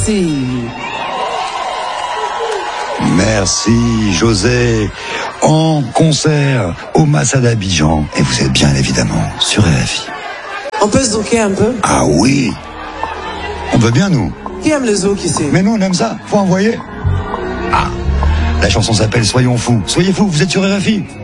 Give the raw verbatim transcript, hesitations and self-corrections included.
Merci. Merci, José. En concert au Massa d'Abidjan. Et vous êtes bien évidemment sur R F I. On peut se zoquer un peu? Ah oui. On veut bien, nous. Qui aime le zouk ici? Mais nous, on aime ça. Faut envoyer. Ah. La chanson s'appelle Soyons fous. Soyez fous, vous êtes sur R F I.